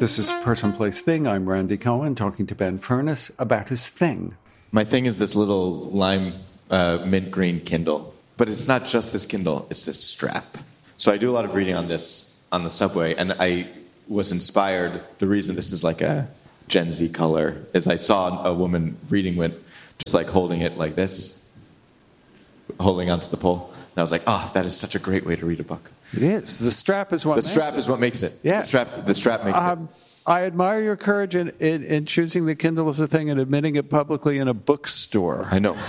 This is Person, Place, Thing. I'm Randy Cohen talking to Ben Furness about his thing. My thing is this little lime mint green Kindle. But it's not just this Kindle, it's this strap. So I do a lot of reading on this on the subway, and I was inspired. The reason this is like a Gen Z color is I saw a woman reading with just like holding it like this, holding onto the pole. And I was like, that is such a great way to read a book. It is. The strap is what makes it. The strap is what makes it. Yeah. The strap makes it. I admire your courage in choosing the Kindle as a thing and admitting it publicly in a bookstore. I know.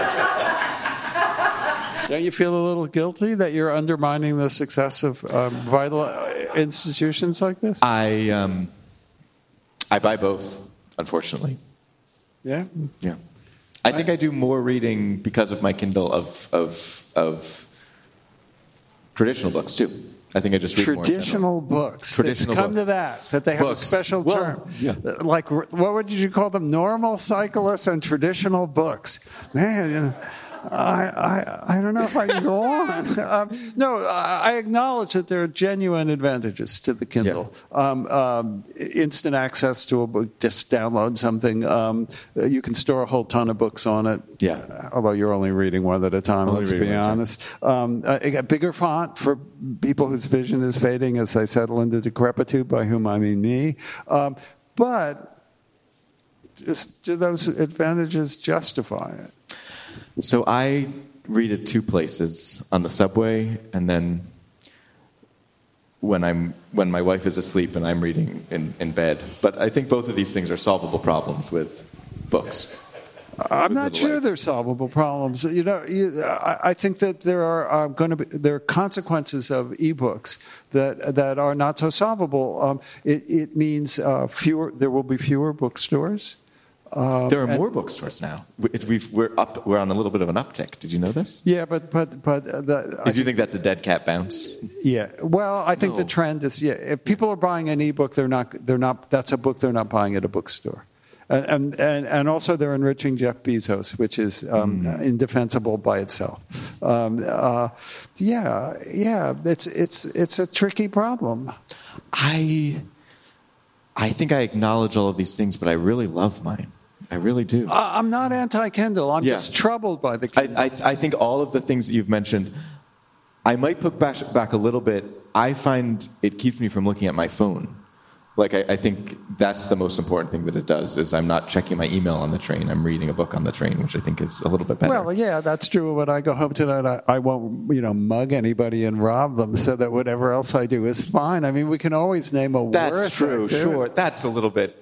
Don't you feel a little guilty that you're undermining the success of vital institutions like this? I buy both, unfortunately. Yeah? Yeah. I think I do more reading because of my Kindle of traditional books, too. I think I just read traditional books. Traditional it's come books. to that they have books. A special term. Yeah. Like, what would you call them? Normal cyclists and traditional books. Man, I don't know if I can go on. No, I acknowledge that there are genuine advantages to the Kindle. Yeah. Instant access to a book, just download something. You can store a whole ton of books on it. Yeah. Although you're only reading one at a time, let's be honest. A bigger font for people whose vision is fading as they settle into decrepitude, by whom I mean me. But just do those advantages justify it? So I read at two places, on the subway, and then when my wife is asleep and I'm reading in bed. But I think both of these things are solvable problems with books. I'm not sure they're solvable problems. I think that there are consequences of ebooks that are not so solvable. It means there will be fewer bookstores. There are more bookstores now. We're on a little bit of an uptick. Did you know this? Yeah, but do you think that's a dead cat bounce? Yeah. Well, I think the trend is if people are buying an ebook, they're not. That's a book they're not buying at a bookstore, and also they're enriching Jeff Bezos, which is indefensible by itself. It's a tricky problem. I think I acknowledge all of these things, but I really love mine. I really do. I'm not anti-Kindle. I'm just troubled by the Kindle. I think all of the things that you've mentioned, I might put back a little bit. I find it keeps me from looking at my phone. Like, I think that's the most important thing that it does, is I'm not checking my email on the train. I'm reading a book on the train, which I think is a little bit better. Well, yeah, that's true. When I go home tonight, I won't, mug anybody and rob them, so that whatever else I do is fine. I mean, we can always name a word. That's true, sure. That's a little bit...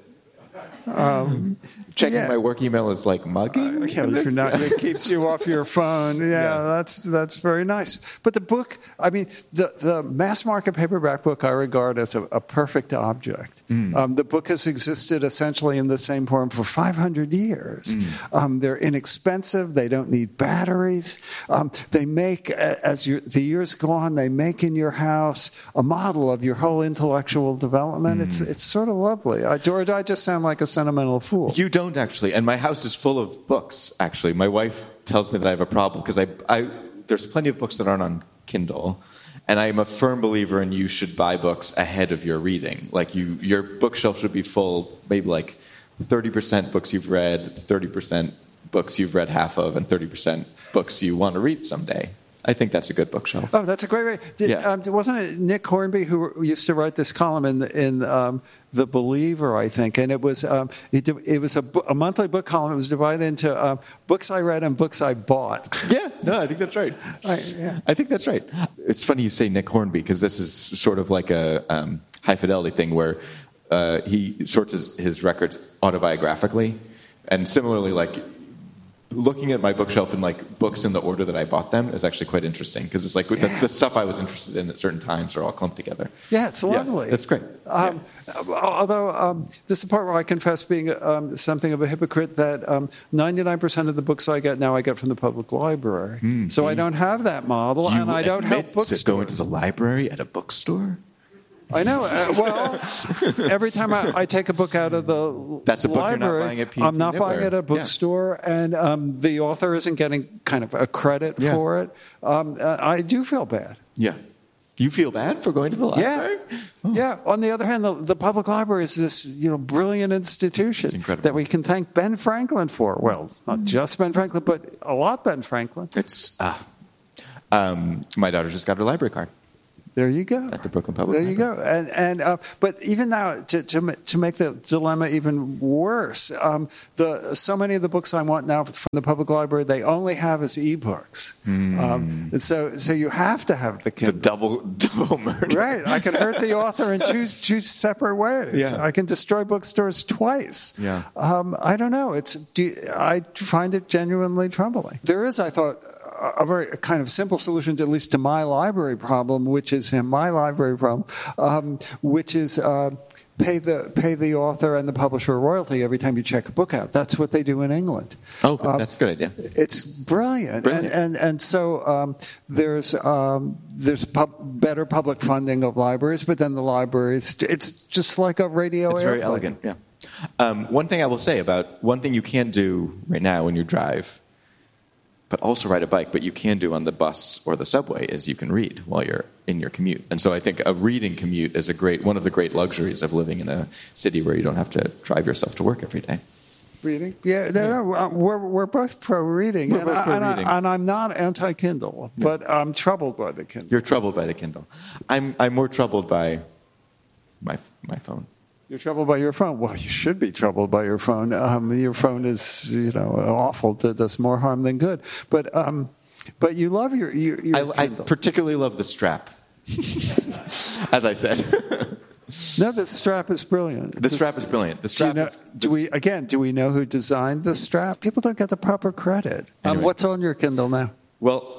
Checking my work email is like mugging? It keeps you off your phone. Yeah, that's very nice. But the book, I mean, the mass market paperback book I regard as a perfect object. The book has existed essentially in the same form for 500 years. They're inexpensive. They don't need batteries. They make, the years go on, they make in your house a model of your whole intellectual development. It's sort of lovely. Or do I just sound like a sentimental fool? You don't actually, and my house is full of books. Actually, my wife tells me that I have a problem because there's plenty of books that aren't on Kindle, and I'm a firm believer in you should buy books ahead of your reading. Like your bookshelf should be full, maybe like 30% books you've read, 30% books you've read half of, and 30% books you want to read someday. I think that's a good bookshelf. Oh, that's a great way. Wasn't it Nick Hornby who used to write this column in The Believer, I think? And it was a monthly book column. It was divided into books I read and books I bought. Yeah, no, I think that's right. I think that's right. It's funny you say Nick Hornby, because this is sort of like a high fidelity thing where he sorts his records autobiographically, and similarly, like, looking at my bookshelf and like books in the order that I bought them is actually quite interesting, because it's like the stuff I was interested in at certain times are all clumped together. Yeah, it's lovely. Yeah, that's great. Although this is the part where I confess being something of a hypocrite, that 99% of the books I get now I get from the public library. So I don't have that model, and I don't have bookstores. To go into the library at a bookstore? I know. Well, every time I take a book out of the That's a book library, you're not buying at P&T I'm not buying it at a bookstore, yeah. And the author isn't getting kind of a credit for it. I do feel bad. Yeah. You feel bad for going to the library? Yeah. On the other hand, the public library is this brilliant institution that we can thank Ben Franklin for. Well, not just Ben Franklin, but a lot Ben Franklin. It's my daughter just got her library card. There you go. At the Brooklyn Public Library. There you go. But even now, to make the dilemma even worse, so many of the books I want now from the public library, they only have as ebooks. And so you have to have the Kindle. The double murder. Right. I can hurt the author in two separate ways. Yeah. I can destroy bookstores twice. Yeah. I don't know. I find it genuinely troubling. There is, I thought, a very kind of simple solution, at least to my library problem, which is pay the author and the publisher a royalty every time you check a book out. That's what they do in England. Oh, that's a good idea. It's brilliant. And so there's better public funding of libraries, but then the libraries, it's just like a radio It's airplane. very elegant, yeah. One thing I will say one thing you can't do right now when you drive, but also ride a bike, but you can do on the bus or the subway, is you can read while you're in your commute. And so I think a reading commute is one of the great luxuries of living in a city where you don't have to drive yourself to work every day. Reading? Yeah, we're both pro-reading. We're both pro-reading. And I'm not anti-Kindle, but I'm troubled by the Kindle. You're troubled by the Kindle. I'm more troubled by my phone. You're troubled by your phone. Well, you should be troubled by your phone. Your phone is, awful. It does more harm than good. But you love your I particularly love the strap, as I said. No, the strap is brilliant. The strap is brilliant. The strap. Do we know who designed the strap? People don't get the proper credit. Anyway. What's on your Kindle now? Well,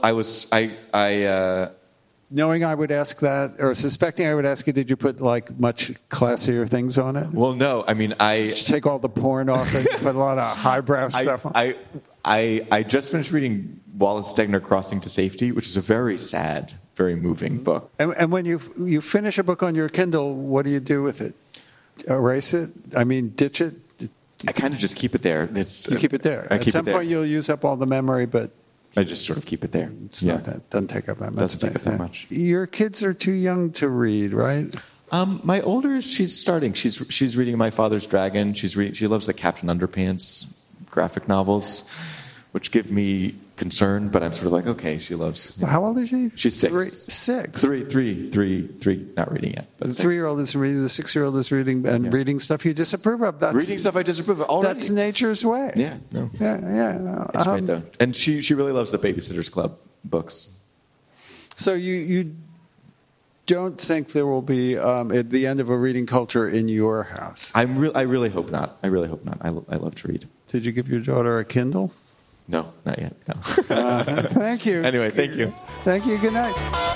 knowing I would ask that, or suspecting I would ask you, did you put much classier things on it? Well, no. I mean, Did you take all the porn off and put a lot of highbrow stuff on? I just finished reading Wallace Stegner, Crossing to Safety, which is a very sad, very moving book. And when you finish a book on your Kindle, what do you do with it? Erase it? I mean, ditch it? I kind of just keep it there. You keep it there. At some point, you'll use up all the memory, but I just sort of keep it there. It's not that. Doesn't take up that much Doesn't space. take up that much. Your kids are too young to read, right? My older, she's starting. She's reading My Father's Dragon. She loves the Captain Underpants graphic novels, which give me concern. But I'm sort of like, okay, she loves. Well, how old is she? She's 6. 6. Three. Not reading yet. But the 3-year-old is reading. The 6-year-old is reading and reading stuff you disapprove of. Reading stuff I disapprove of already. That's nature's way. Yeah. No. Yeah. It's great though, and she really loves the Babysitter's Club books. So you don't think there will be at the end of a reading culture in your house? I really hope not. I love to read. Did you give your daughter a Kindle? No, not yet. No. Thank you. Anyway, thank you. Thank you. Good night.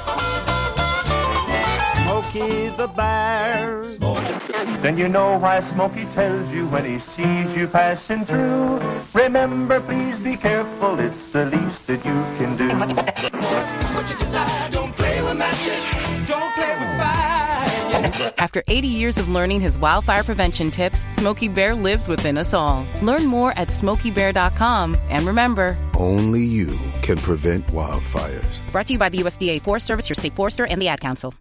Smokey the Bear. Then you know why Smokey tells you when he sees you passing through. Remember, please be careful. It's the least that you can do. What you desire, don't play with matches, don't play with fire. After 80 years of learning his wildfire prevention tips, Smokey Bear lives within us all. Learn more at SmokeyBear.com. And remember, only you can prevent wildfires. Brought to you by the USDA Forest Service, your state forester, and the Ad Council.